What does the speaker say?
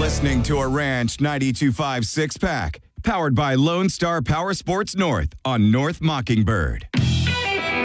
listening to a Ranch 92.5 six-pack, powered by Lone Star Power Sports North on North Mockingbird.